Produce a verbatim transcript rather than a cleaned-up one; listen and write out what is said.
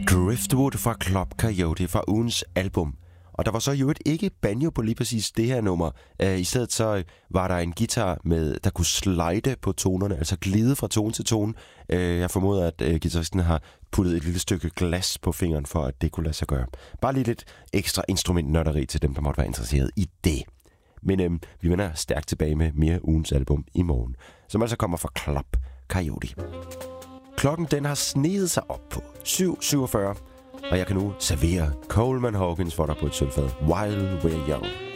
Driftwood fra Club Coyote fra ugens album. Og der var så jo ikke banjo på lige præcis det her nummer. Uh, I stedet så var der en guitar, med, der kunne slide på tonerne, altså glide fra tone til tone. Uh, jeg formoder, at uh, guitaristen har puttet et lille stykke glas på fingeren, for at det kunne lade sig gøre. Bare lige lidt ekstra instrumentnørderi til dem, der måtte være interesseret i det. Men uh, vi vender stærkt tilbage med mere ugens album i morgen, som altså kommer fra Club Coyote. Klokken den har sneget sig op på syv syvogfyrre, og jeg kan nu servere Coleman Hawkins for dig på et sølvfad. While We're Young.